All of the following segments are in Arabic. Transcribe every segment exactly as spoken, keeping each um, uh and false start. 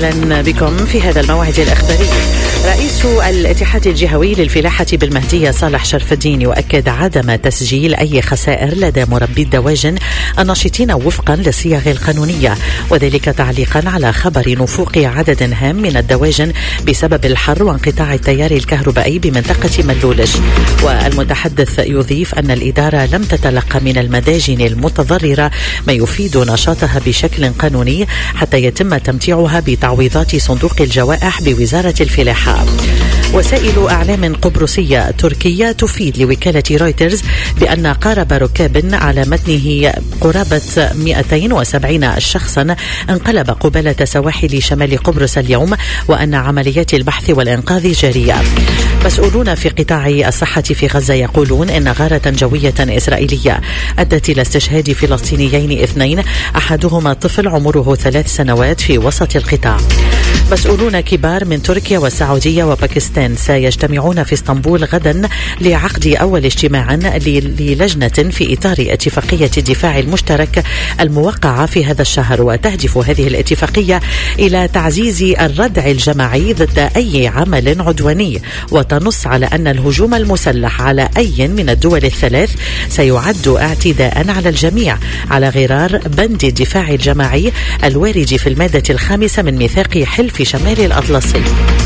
أهلا بكم في هذا الموعد الأخباري. رئيس الاتحاد الجهوي للفلاحة بالمهدية صالح شرف الدين يؤكد عدم تسجيل أي خسائر لدى مربي الدواجن الناشطين وفقا للصيغ القانونية، وذلك تعليقا على خبر نفوق عدد هام من الدواجن بسبب الحر وانقطاع التيار الكهربائي بمنطقة ملولج. والمتحدث يضيف أن الإدارة لم تتلقى من المداجن المتضررة ما يفيد نشاطها بشكل قانوني حتى يتم تمتيعها بتعويضات صندوق الجوائح بوزارة الفلاحة. وسائل أعلام قبرصية تركية تفيد لوكالة رويترز بأن قارب ركاب على متنه قرابة مئتين وسبعين شخصا انقلب قبالة سواحل شمال قبرص اليوم، وأن عمليات البحث والإنقاذ جارية. مسؤولون في قطاع الصحة في غزة يقولون إن غارة جوية إسرائيلية أدت إلى استشهاد فلسطينيين اثنين، أحدهما طفل عمره ثلاث سنوات في وسط القطاع. مسؤولون كبار من تركيا والسعودية وباكستان سيجتمعون في اسطنبول غدا لعقد أول اجتماع للجنة في إطار اتفاقية الدفاع المشترك الموقعة في هذا الشهر، وتهدف هذه الاتفاقية إلى تعزيز الردع الجماعي ضد أي عمل عدواني، وتنص على أن الهجوم المسلح على أي من الدول الثلاث سيعد اعتداء على الجميع على غرار بند الدفاع الجماعي الوارد في المادة الخامسة من ميثاق حلف شمال الأطلسي.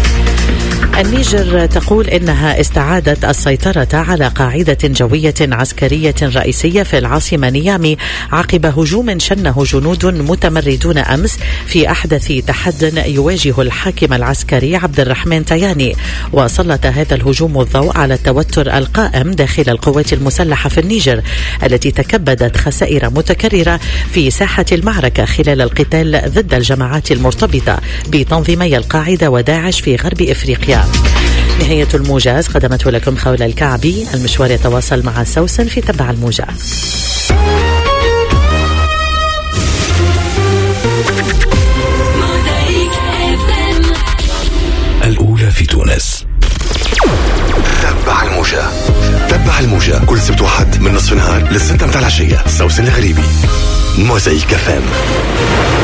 النيجر تقول إنها استعادت السيطرة على قاعدة جوية عسكرية رئيسية في العاصمة نيامي عقب هجوم شنه جنود متمردون أمس في أحدث تحد يواجه الحاكم العسكري عبد الرحمن تياني. وسلط هذا الهجوم الضوء على التوتر القائم داخل القوات المسلحة في النيجر التي تكبدت خسائر متكررة في ساحة المعركة خلال القتال ضد الجماعات المرتبطة بتنظيمي القاعدة وداعش في غرب إفريقيا. نهاية الموجز قدمته لكم خولة الكعبي. المشوار يتواصل مع سوسن في تبع الموجز. الأولى في تونس. تبع الموجة تبع الموجة كل سبت وحد من نصف النهار للستة متاع العشية. سوسن الغريبي، موزايك اف ام.